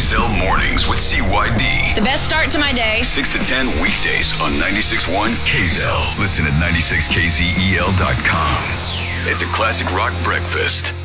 KZEL Mornings with CYD. The best start to my day. 6 to 10 weekdays on 96.1 KZEL. Listen at 96kzel.com. It's a classic rock breakfast.